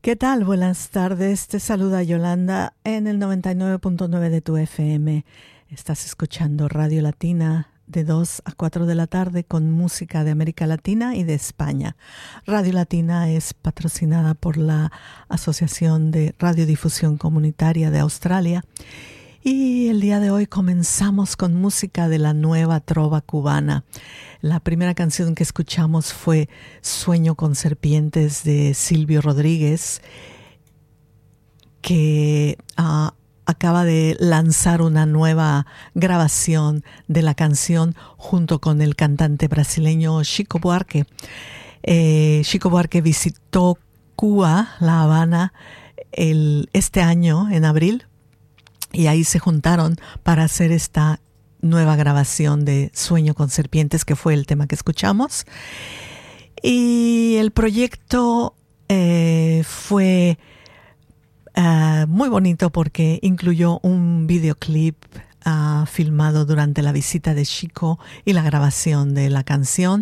¿Qué tal? Buenas tardes. Te saluda Yolanda en el 99.9 de tu FM. Estás escuchando Radio Latina de 2 a 4 de la tarde con música de América Latina y de España. Radio Latina es patrocinada por la Asociación de Radiodifusión Comunitaria de Australia. Y el día de hoy comenzamos con música de la nueva trova cubana. La primera canción que escuchamos fue Sueño con serpientes de Silvio Rodríguez, que acaba de lanzar una nueva grabación de la canción junto con el cantante brasileño Chico Buarque. Chico Buarque visitó Cuba, La Habana, este año, en abril, y ahí se juntaron para hacer esta nueva grabación de Sueño con serpientes, que fue el tema que escuchamos. Y el proyecto fue muy bonito porque incluyó un videoclip filmado durante la visita de Chico y la grabación de la canción.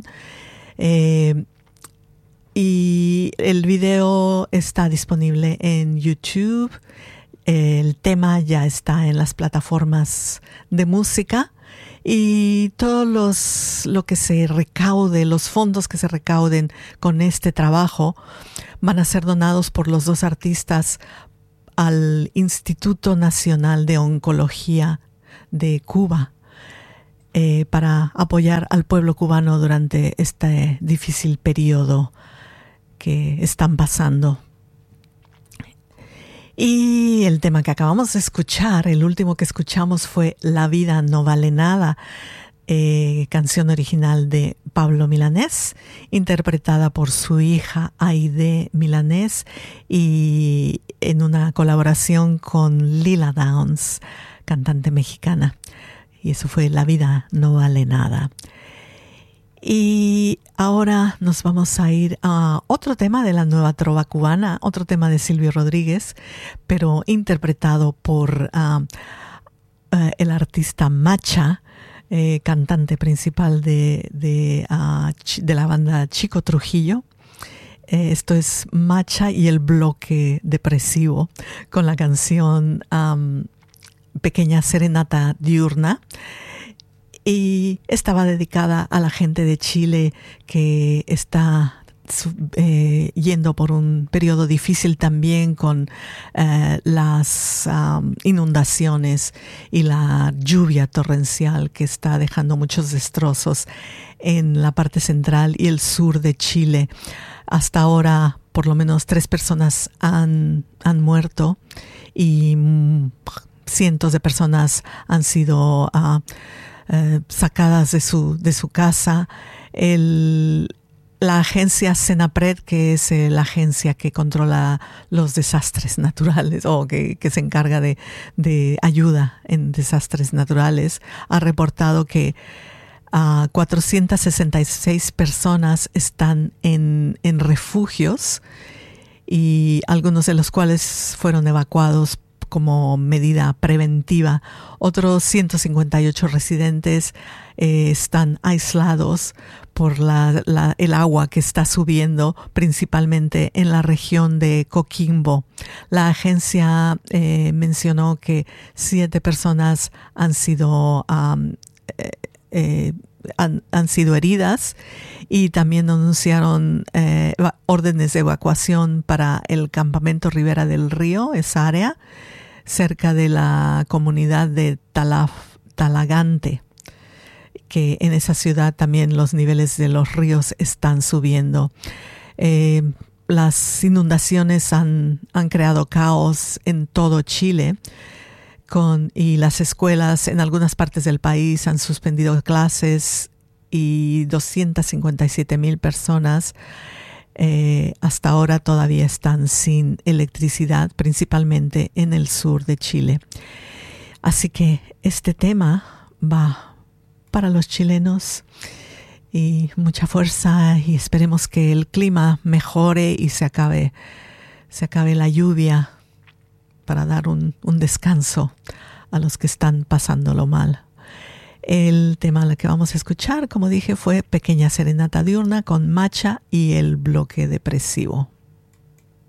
Y el video está disponible en YouTube. El tema ya está en las plataformas de música y lo que se recaude, los fondos que se recauden con este trabajo van a ser donados por los dos artistas al Instituto Nacional de Oncología de Cuba para apoyar al pueblo cubano durante este difícil periodo que están pasando. Y el tema que acabamos de escuchar, el último que escuchamos, fue La vida no vale nada, canción original de Pablo Milanés, interpretada por su hija Aide Milanés y en una colaboración con Lila Downs, cantante mexicana. Y eso fue La vida no vale nada. Y ahora nos vamos a ir a otro tema de la nueva trova cubana, otro tema de Silvio Rodríguez, pero interpretado por el artista Macha, cantante principal de la banda Chico Trujillo. Esto es Macha y el bloque depresivo con la canción Pequeña Serenata Diurna. Y estaba dedicada a la gente de Chile que está yendo por un periodo difícil también con las inundaciones y la lluvia torrencial que está dejando muchos destrozos en la parte central y el sur de Chile. Hasta ahora, por lo menos 3 personas han muerto y cientos de personas han sido sacadas de su casa. La agencia Senapred, que es la agencia que controla los desastres naturales o que se encarga de ayuda en desastres naturales, ha reportado que 466 personas están en refugios y algunos de los cuales fueron evacuados como medida preventiva. Otros 158 residentes están aislados por el agua que está subiendo principalmente en la región de Coquimbo. La agencia mencionó que 7 personas han sido heridas y también anunciaron órdenes de evacuación para el campamento Ribera del Río, esa área, cerca de la comunidad de Talagante, que en esa ciudad también los niveles de los ríos están subiendo. Las inundaciones han creado caos en todo Chile, y las escuelas en algunas partes del país han suspendido clases y 257,000 personas hasta ahora todavía están sin electricidad, principalmente en el sur de Chile. Así que este tema va para los chilenos y mucha fuerza, y esperemos que el clima mejore y se acabe la lluvia para dar un descanso a los que están pasándolo mal. El tema que vamos a escuchar, como dije, fue Pequeña Serenata Diurna con Macha y el bloque depresivo.